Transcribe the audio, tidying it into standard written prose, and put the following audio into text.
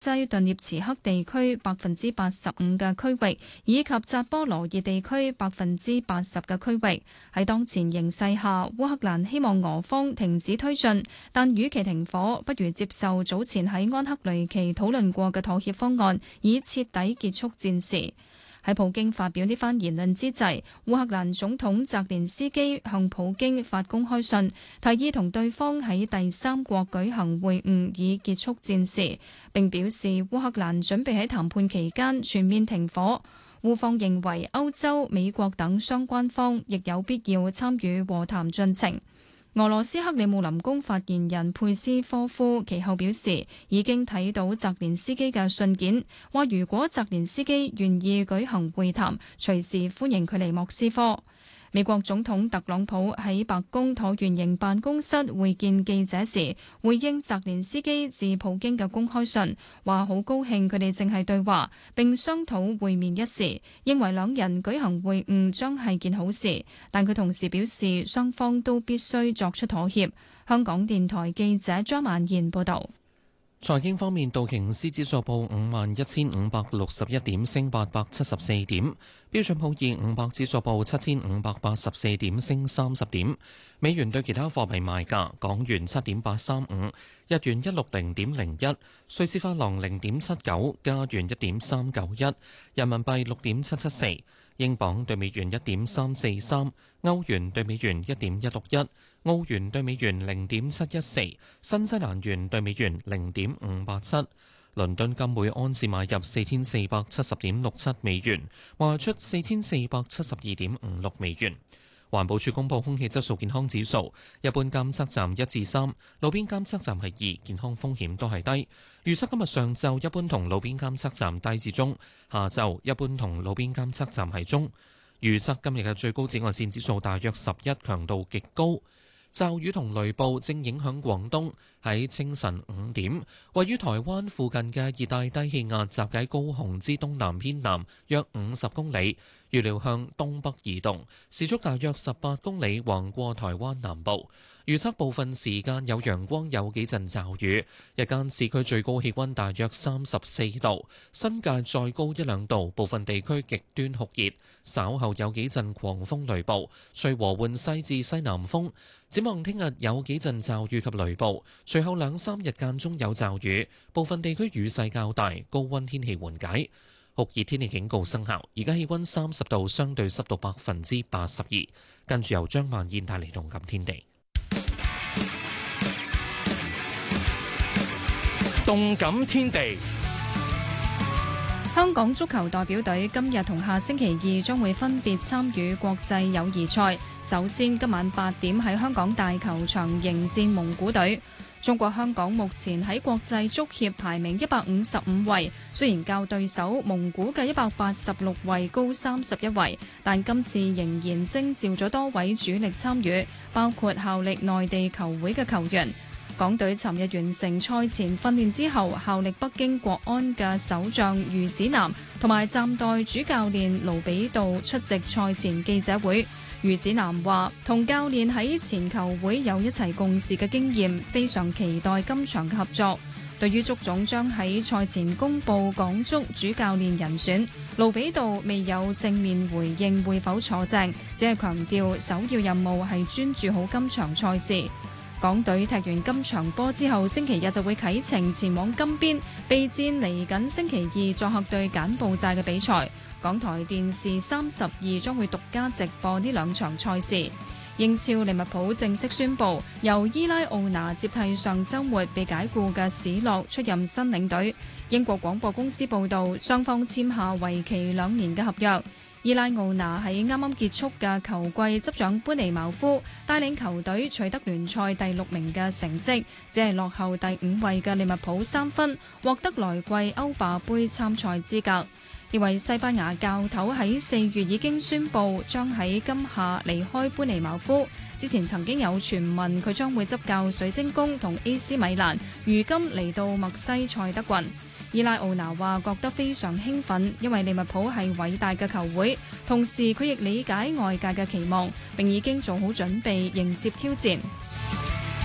西頓涅茨克地區85%嘅區域，以及扎波羅熱地區80%嘅區域。喺當前形勢下，烏克蘭希望俄方停止推進，但與其停火，不如接受早前喺安克雷奇討論過嘅妥協方案，以徹底結束戰事。喺普京發表呢番言論之際，烏克蘭總統澤連斯基向普京發公開信，提議同對方喺第三國舉行會晤以結束戰事，並表示烏克蘭準備喺談判期間全面停火。烏方認為歐洲、美國等相關方亦有必要參與和談進程。俄羅斯克里姆林宮發言人佩斯科夫其後表示，已經睇到澤連斯基嘅信件，話如果澤連斯基願意舉行會談，隨時歡迎佢嚟莫斯科。美國總統特朗普喺白宮橢圓形辦公室會見記者時，回應澤連斯基致普京嘅公開信，話好高興佢哋正係對話並商討會面一事，認為兩人舉行會晤將係件好事，但佢同時表示雙方都必須作出妥協。香港電台記者張曼燕報導。 財經方面，道瓊斯指數報51,561點，升874點；標準普爾500指數報7,584點，升30點。美元對其他貨幣賣價：港元7.835，日元160.01，瑞士法郎0.79，加元1.391，人民幣6.774，英鎊對美元1.343，歐元對美元1.161。澳元對美元0.714，新西蘭元對美元0.587，倫敦金每盎司買入4470.67美元，賣出4472.56美元。環保署公布空氣質素健康指數，一般監測站1至3，路邊監測站係2，健康風險都係低。預測今日上晝一般同路邊監測站低至中，下晝一般同路邊監測站係中。預測今日嘅最高紫外線指數大約11，強度極高。驟雨同雷暴正影響廣東。喺清晨5點，位於台灣附近嘅熱帶低氣壓集喺高雄之東南偏南約50公里，預料向東北移動，時速大約18公里，橫過台灣南部。預測部分時間有陽光，有幾陣驟雨。日間市區最高氣溫大約34度，新界再高1-2度，部分地區極端酷熱。稍後有幾陣狂風雷暴，吹和緩西至西南風。展望聽日有幾陣驟雨及雷暴，隨後2-3日間中有驟雨，部分地區雨勢較大，高溫天氣緩解。酷熱天氣警告生效，而家氣溫30度，相對濕度82%。跟住由張曼燕帶嚟動感天地。 動感天地， 香港足球代表隊今日同下星期二將會分別參與國際友誼賽。首先，今晚8點喺香港大球場迎戰蒙古隊。中國香港目前喺國際足協排名155位，雖然較對手蒙古嘅186位高31位，但今次仍然徵召咗多位主力參與，包括效力內地球會嘅球員。港隊尋日完成賽前訓練之後，效力北京國安嘅守將余子南同埋暫代主教練盧比道出席賽前記者會。余子南話：同教練喺前球會有一齊共事嘅經驗，非常期待今場嘅合作。對於足總將喺賽前公布港足主教練人選，盧比道未有正面回應會否坐正，只係強調首要任務係專注好今場賽事。港隊踢完今場波之後，星期日就會啟程前往金邊備戰嚟緊星期二作客對柬埔寨嘅比賽。港台電視32將會獨家直播呢兩場賽事。英超利物浦正式宣布，由伊拉奧拿接替上週末被解僱嘅史諾出任新領隊。英國廣播公司報導，雙方簽下為期2年嘅合約。伊拉奧拿喺啱啱結束嘅球季執掌般尼茅夫，帶領球隊取得聯賽第6名嘅成績，只係落後第5位嘅利物浦3分，獲得來季歐霸盃參賽資格。呢位西班牙教頭喺4月已經宣布將喺今夏離開般尼茅夫，之前曾經有傳聞佢將會執教水晶宮同 AC 米蘭，如今嚟到墨西塞德郡。伊拉奧拿話覺得非常興奮，因為利物浦係偉大嘅球會，同時佢亦理解外界嘅期望，並已經做好準備迎接挑戰。